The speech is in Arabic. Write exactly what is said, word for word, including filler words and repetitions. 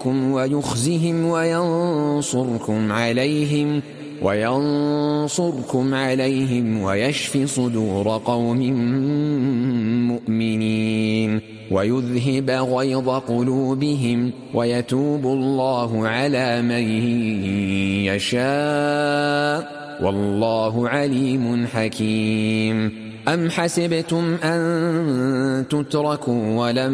يعذبكم ويخزهم وينصركم عليهم وينصركم عليهم ويشف صدور قوم مؤمنين ويذهب غيظ قلوبهم ويتوب الله على من يشاء والله عليم حكيم. أم حسبتم أن تتركوا ولم